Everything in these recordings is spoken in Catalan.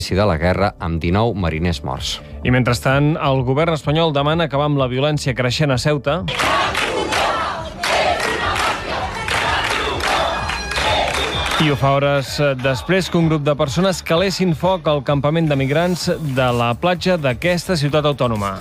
de la guerra amb 19 mariners morts. I mentrestant, el govern espanyol demana acabar amb la violència creixent a Ceuta. I ho fa hores després que un grup de persones calessin foc al campament de migrants de la platja d'aquesta ciutat autònoma.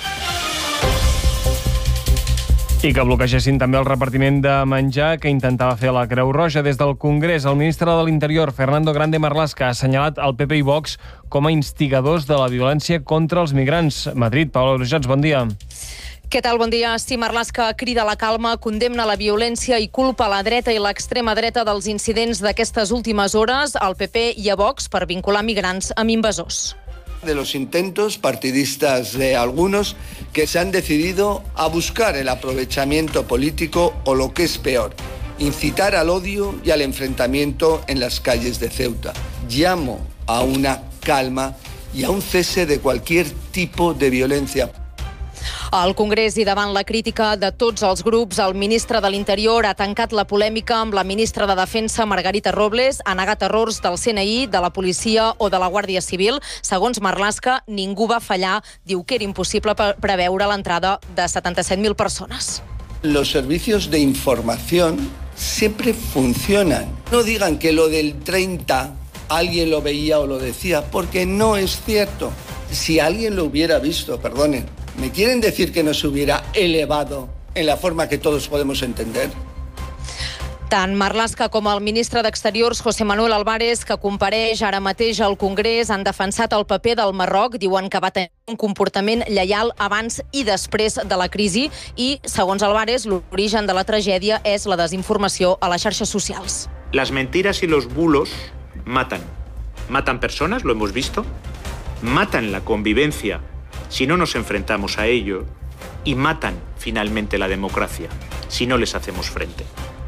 I que bloquegessin també el repartiment de menjar que intentava fer la Creu Roja. Des del Congrés, el ministre de l'Interior, Fernando Grande Marlaska, ha assenyalat el PP i Vox com a instigadors de la violència contra els migrants. Madrid, Paula Brujats, bon dia. Què tal? Bon dia. Sí, Marlaska crida a la calma, condemna la violència i culpa a la dreta i l'extrema dreta dels incidents d'aquestes últimes hores, al PP i a Vox, per vincular migrants amb invasors. De los intentos partidistas de algunos que se han decidido a buscar el aprovechamiento político o, lo que es peor, incitar al odio y al enfrentamiento en las calles de Ceuta. Llamo a una calma y a un cese de cualquier tipo de violencia. Al Congrés i davant la crítica de tots els grups, el ministre de l'Interior ha tancat la polèmica amb la ministra de Defensa, Margarita Robles, ha negat errors del CNI, de la policia o de la Guàrdia Civil. Segons Marlaska, ningú va fallar. Diu que era impossible preveure l'entrada de 77.000 persones. Los servicios de información siempre funcionan. No digan que lo del 30 alguien lo veía o lo decía, porque no es cierto. Si alguien lo hubiera visto, perdonen, ¿me quieren decir que no se hubiera elevado en la forma que todos podemos entender? Tant Marlaska com el ministre d'Exteriors, José Manuel Álvarez, que compareix ara mateix al Congrés, han defensat el paper del Marroc. Diuen que va tenir un comportament lleial abans i després de la crisi i, segons Álvarez, l'origen de la tragèdia és la desinformació a les xarxes socials. Las mentiras y los bulos matan. Matan personas, lo hemos visto. Matan la convivencia si no nos enfrentamos a ello, y matan finalmente la democracia si no les hacemos frente.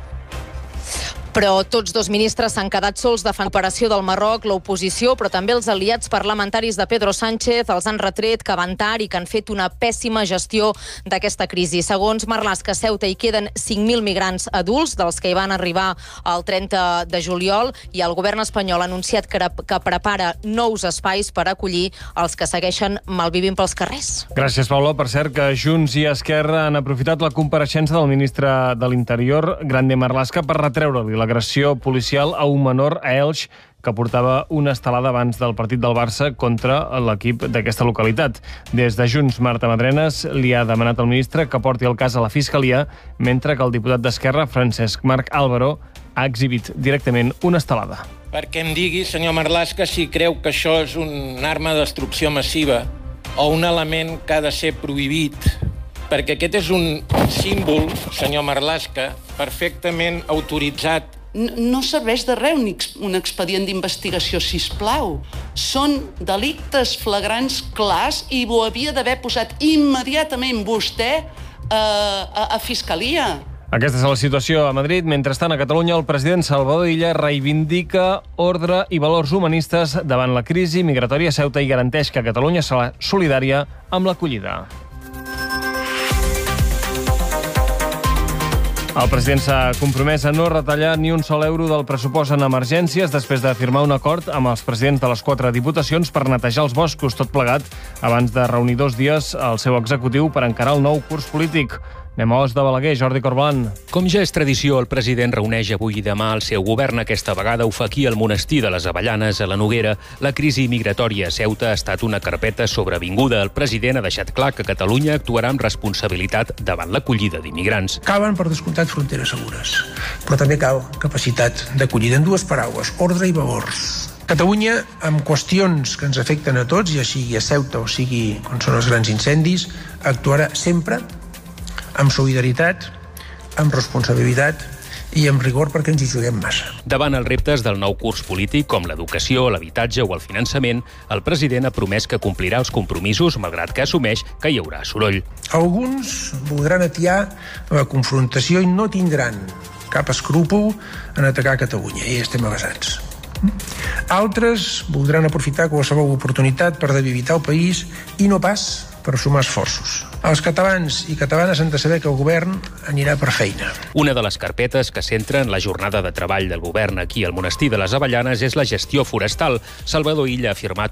Però tots dos ministres s'han quedat sols defensant l'operació del Marroc. L'oposició, però també els aliats parlamentaris de Pedro Sánchez, els han retret que van tard i que han fet una pèssima gestió d'aquesta crisi. Segons Marlaska, a Ceuta hi queden 5.000 migrants adults, dels que hi van arribar el 30 de juliol, i el govern espanyol ha anunciat que prepara nous espais per acollir els que segueixen malvivint pels carrers. Gràcies, Paula. Per cert, que Junts i Esquerra han aprofitat la compareixença del ministre de l'Interior, Grande Marlaska, per retreure-li l'agressió policial a un menor a Elx que portava una estelada abans del partit del Barça contra l'equip d'aquesta localitat. Des de Junts, Marta Madrenas li ha demanat al ministre que porti el cas a la Fiscalia, mentre que el diputat d'Esquerra, Francesc Marc Álvaro, ha exhibit directament una estelada. Perquè em digui, senyor Marlaska, si creu que això és una arma de destrucció massiva o un element que ha de ser prohibit, perquè aquest és un símbol, senyor Marlaska, perfectament autoritzat. No serveix de res un expedient d'investigació, sisplau. Són delictes flagrants clars i ho havia d'haver posat immediatament vostè a Fiscalia. Aquesta és la situació a Madrid. Mentrestant, a Catalunya, el president Salvador Illa reivindica ordre i valors humanistes davant la crisi migratòria a Ceuta i garanteix que Catalunya serà solidària amb l'acollida. El president s'ha compromès a no retallar ni un sol euro del pressupost en emergències després de firmar un acord amb els presidents de les 4 diputacions per netejar els boscos, tot plegat abans de reunir 2 dies el seu executiu per encarar el nou curs polític. Anem a Os de Balaguer, Jordi Corbalan. Com ja és tradició, el president reuneix avui i demà el seu govern. Aquesta vegada ho fa aquí al monestir de les Avellanes, a la Noguera. La crisi migratòria a Ceuta ha estat una carpeta sobrevinguda. El president ha deixat clar que Catalunya actuarà amb responsabilitat davant l'acollida d'immigrants. Calen, per descomptat, fronteres segures, però també cal capacitat d'acollida. En 2 paraules, ordre i valors. Catalunya, amb qüestions que ens afecten a tots, ja sigui a Ceuta o sigui on són els grans incendis, actuarà sempre amb solidaritat, amb responsabilitat i amb rigor perquè ens hi juguem massa. Davant els reptes del nou curs polític, com l'educació, l'habitatge o el finançament, el president ha promès que complirà els compromisos, malgrat que assumeix que hi haurà soroll. Alguns voldran atiar la confrontació i no tindran cap escrúpol en atacar Catalunya, i estem avasats. Altres voldran aprofitar qualsevol oportunitat per debilitar el país i no pas per sumar esforços. Els catalans i catalanes han de saber que el govern anirà per feina. Una de les carpetes que centren la jornada de treball del govern aquí al Monestir de les Avellanes és la gestió forestal. Salvador Illa ha afirmat